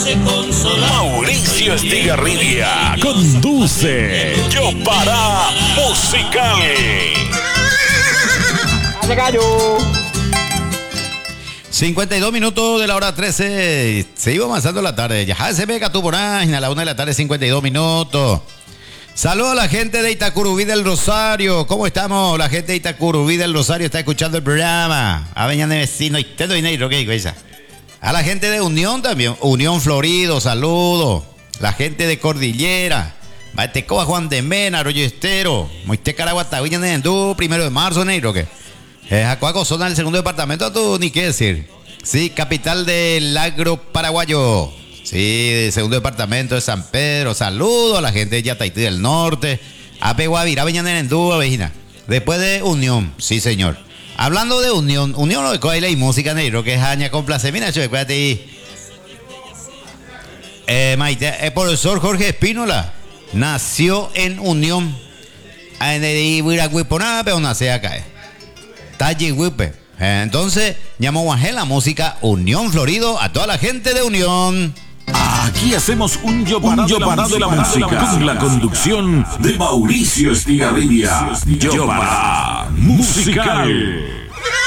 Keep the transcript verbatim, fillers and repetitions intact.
Mauricio Estigarribia conduce Yo Para Musical. cincuenta y dos minutos de la hora trece. Se iba avanzando la tarde. Ya se ve Catuporán a la una de la tarde, cincuenta y dos minutos. Saludos a la gente de Itacurubí del Rosario. ¿Cómo estamos? La gente de Itacurubí del Rosario está escuchando el programa. A veñan de vecino y te doy dinero, ¿qué esa? A la gente de Unión también. Unión Florido, saludos. La gente de Cordillera. Batecoa, Juan de Mena, Arroyo Estero. Moiste Caraguatá, Viña de Endú, primero de marzo, negro, ¿qué? Eh, Jacuaco, zona del segundo departamento, tú ni qué decir. Sí, capital del agro paraguayo. Sí, del segundo departamento de San Pedro. Saludos a la gente de Yataití del Norte. Ape Guavirá, Viña de Endú, Avejina. Después de Unión, sí, señor. Hablando de Unión, Unión lo de Coaila y música, negro, que es aña con placer. Mira, yo, espérate ahí. Eh, Maite, el profesor Jorge Espínola nació en Unión. En el Ibirahuiponá, pero nació acá. Eh. Tallihuipe. Eh, entonces, llamo a la música Unión Florido a toda la gente de Unión. Aquí hacemos un yo para, un yo para de la música, de la música con la conducción de Mauricio Estigarribia. Yo para Musical.